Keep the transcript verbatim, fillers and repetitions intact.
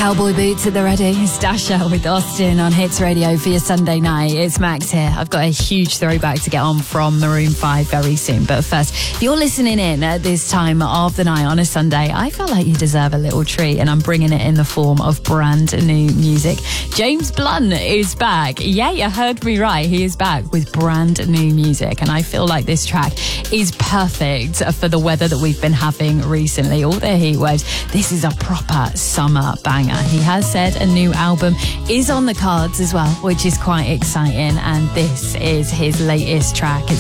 Cowboy boots at the ready. It's Dasher with Austin on Hits Radio for your Sunday night. It's Max here. I've got a huge throwback to get on from Maroon five very soon. But first, if you're listening in at this time of the night on a Sunday, I feel like you deserve a little treat, and I'm bringing it in the form of brand new music. James Blunt is back. Yeah, you heard me right. He is back with brand new music, and I feel like this track is perfect for the weather that we've been having recently. All the heat waves. This is a proper summer banger. He has said a new album is on the cards as well, which is quite exciting, and this is his latest track. It's